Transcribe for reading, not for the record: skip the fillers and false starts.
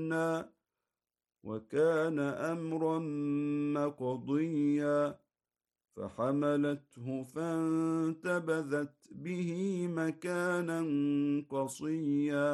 فعلنا وكان أمرا مقضيا فحملته فانتبذت به مكانا قصيا